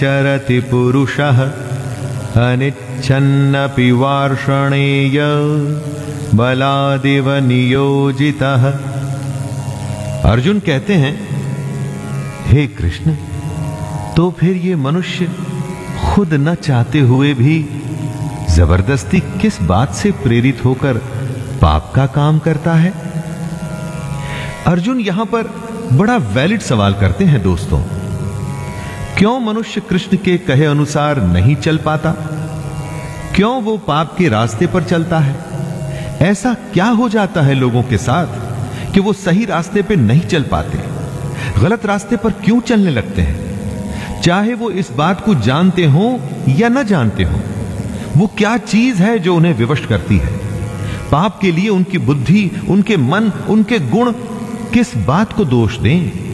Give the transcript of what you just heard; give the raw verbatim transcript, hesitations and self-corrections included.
चरति पुरुषः अनिच्छन्नपि वार्षणेय बलादिव नियोजितः। अर्जुन कहते हैं, हे कृष्ण, तो फिर ये मनुष्य खुद न चाहते हुए भी जबरदस्ती किस बात से प्रेरित होकर पाप का काम करता है? अर्जुन यहां पर बड़ा वैलिड सवाल करते हैं दोस्तों। क्यों मनुष्य कृष्ण के कहे अनुसार नहीं चल पाता? क्यों वो पाप के रास्ते पर चलता है? ऐसा क्या हो जाता है लोगों के साथ कि वो सही रास्ते पे नहीं चल पाते, गलत रास्ते पर क्यों चलने लगते हैं? चाहे वो इस बात को जानते हो या न जानते हो, वो क्या चीज है जो उन्हें विवश करती है? पाप के लिए उनकी बुद्धि, उनके मन, उनके गुण किस बात को दोष दें?